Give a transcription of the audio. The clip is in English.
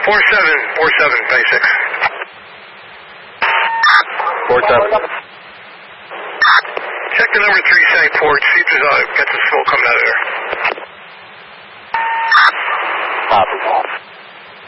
26. 47. Check the number 3 site port, see if there's got some smoke coming out of there.